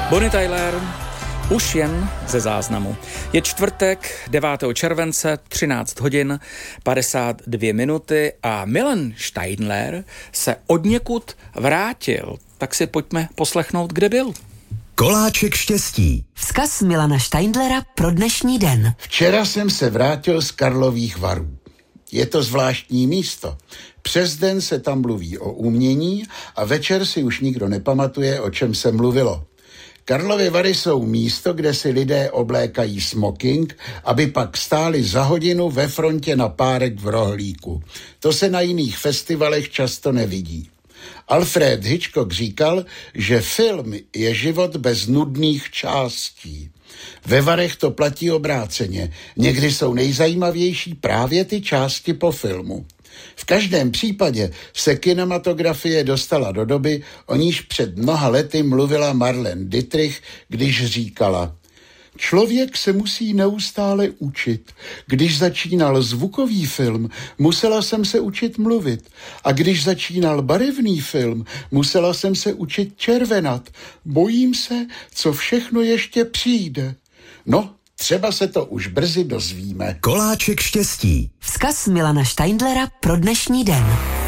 Bonnie Tyler, už jen ze záznamu. Je čtvrtek, 9. července, 13 hodin, 52 minuty a Milan Steindler se odněkud vrátil. Tak si pojďme poslechnout, kde byl. Koláček štěstí. Vzkaz Milana Steindlera pro dnešní den. Včera jsem se vrátil z Karlových Varů. Je to zvláštní místo. Přes den se tam mluví o umění a večer si už nikdo nepamatuje, o čem se mluvilo. Karlovy Vary jsou místo, kde si lidé oblékají smoking, aby pak stáli za hodinu ve frontě na párek v rohlíku. To se na jiných festivalech často nevidí. Alfred Hitchcock říkal, že film je život bez nudných částí. Ve Varech to platí obráceně. Někdy jsou nejzajímavější právě ty části po filmu. V každém případě se kinematografie dostala do doby, o níž před mnoha lety mluvila Marlene Dietrich, když říkala: člověk se musí neustále učit. Když začínal zvukový film, musela jsem se učit mluvit. A když začínal barevný film, musela jsem se učit červenat. Bojím se, co všechno ještě přijde. No, třeba se to už brzy dozvíme. Koláček štěstí. Vzkaz Milana Steindlera pro dnešní den.